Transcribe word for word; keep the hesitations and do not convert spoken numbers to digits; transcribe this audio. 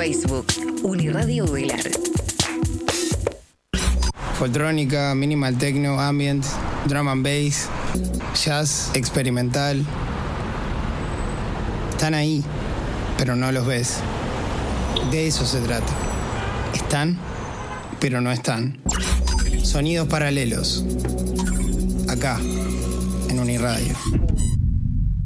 Facebook, Uniradio Velar. Foltrónica, minimal techno, ambient, drum and bass, jazz, experimental. Están ahí, pero no los ves. De eso se trata. Están, pero no están. Sonidos paralelos. Acá, en Uniradio.